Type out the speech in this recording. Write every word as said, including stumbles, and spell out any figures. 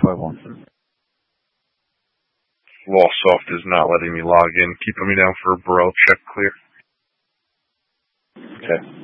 five one. Wallsoft is not letting me log in. Keep me down for a Burrell check clear. Okay.